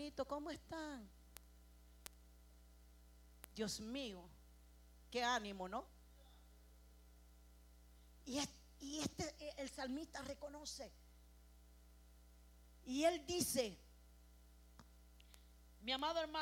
hermanito, ¿cómo están? Dios mío, qué ánimo, ¿no? Y el salmista reconoce. Y él dice, mi amado hermano,